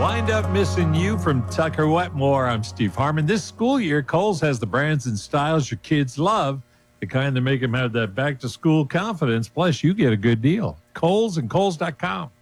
Wind Up Missing You from Tucker Wetmore. I'm Steve Harmon. This school year, Kohl's has the brands and styles your kids love, the kind that make them have that back-to-school confidence. Plus, you get a good deal. Kohl's and Kohl's.com.